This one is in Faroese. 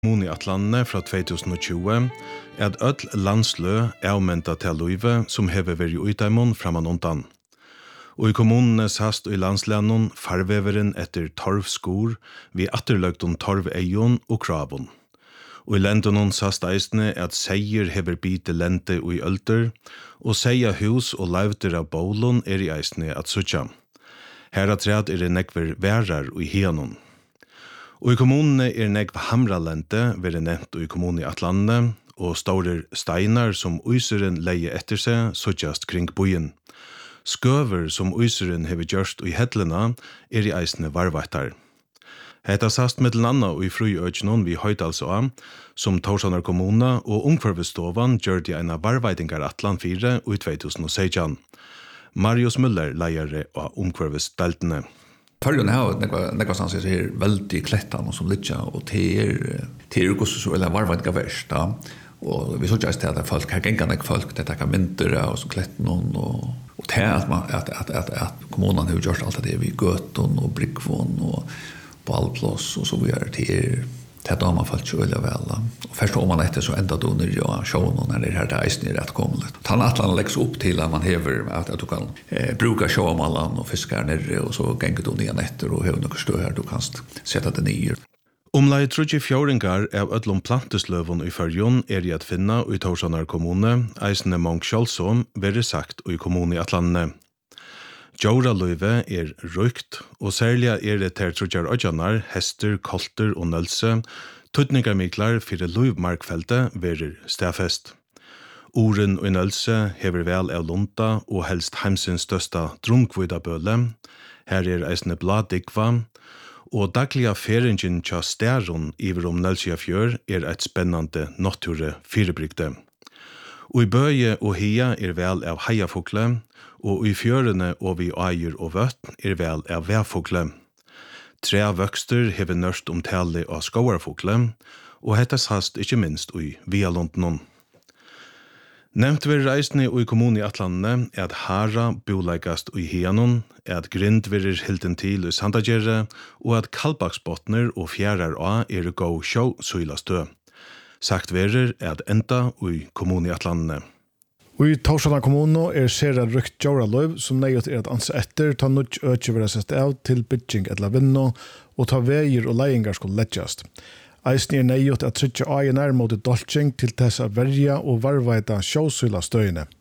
Kommunen I Atlanne fra 2020 at öll landslø avmenta til løyve som hever vært utdæmon framan undan. Og I kommunene sast og I landslænen farveveren etter torvskor vi atterløgton torveion og kravon. Og I lendonon sast eisne at seier hever bite lente og I ølter, og seia hus og lauvter av bolon I eisne at sutja. Heratræd det nekver værar og I hianon. Og I kommunene nekv hamralente veri nevnt og I kommunen I Atlanne, og store steinar som uyseren leie etter seg sutjast kring bojen. Skøver som uyseren hever gjørst I hedlena I eisne varvaitar. Hetta sast mellom anna og I fruøkjennom vi Høydalså, som Tórshavnar kommuna og Ungkvarvestovan gjørde eina varveitingar Atlan 4 og I 2016. Marius Müller leiare av Ungkvarvesdeltene. Följen här några stans är väldigt klättan och som lite och till så eller varvat värst då och vi såg just att folk har gänga folk det kan mynter och så klätten och det att kommunen har gjort allt det vi götton och brickvon och ballplats och så vidare till det har man fallit så väl och förstår man efter så ända då när jag show när det här det är rätt komligt. Han atlan läggs upp till att man häver att du kan bruka showmallan och fiskar ner och så gänget då ner efter och hur något stö här du kan sätta det ner. Omlai 34 av öllum plantesløvun I Førjun I at finna I Tórshavnar kommune, eisne Mong Kjolsom, veri sagt I kommunen I Atlanne. Djóraløyve røykt, og særlig det ter trudjar ødjanar, hester, kolter og nølse, tøtningarmiklar fyrir løyvmarkfeltet verir stafest. Oren og nølse hever vel av lunta og helst heimsins størsta drumkvidabøle. Her eisne bladigva, og daglige feringen tja stæron iver Nølsjafjør et spennande nature fyrirbrygde. Og I bøye og hia vel av heiafokle, og I fjørene og vi eier og vøtt vel av væfokle. Tre vøkster hever nørst tale av skoarfokle, og hettas hast ikkje minst I vialondnon. Nevnt vi reisne I kommunen I Atlanne at hara boleikast I hianon, at grind verir hilden til I Sandagjerre, og at kalbaksbotner og fjærar A gå sjå søylastø. Sagt verir at enda I kommunen I Atlanne. I Tórshavnar kommune sera rykt djóraløyv som nøyot at ansa etter ta nudj økje vera sest av til bygging etla vinno og ta veier og leiingar skulle leggjast. Eisni nøyot at tryggja einar mot dolching til tessa verja og varvaita sjósøyla støyne.